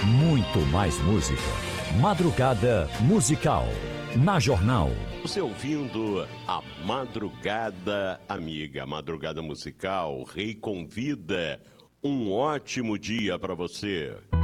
muito mais música. Madrugada Musical, na Jornal. Você ouvindo a Madrugada Amiga, Madrugada Musical, Rei convida. Um ótimo dia para você.